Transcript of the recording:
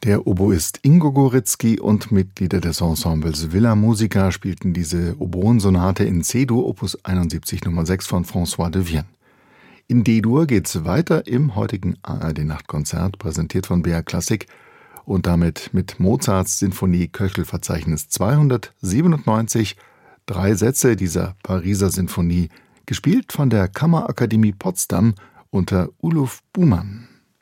Der Oboist Ingo Goritzky und Mitglieder des Ensembles Villa Musica spielten diese Oboensonate in C-Dur Opus 71 Nummer 6 von François de Vienne. In D-Dur geht's weiter im heutigen ARD-Nachtkonzert, präsentiert von BR Klassik und damit mit Mozarts Sinfonie Köchelverzeichnis 297, 3 Sätze dieser Pariser Sinfonie, gespielt von der Kammerakademie Potsdam unter Uluf Bumann.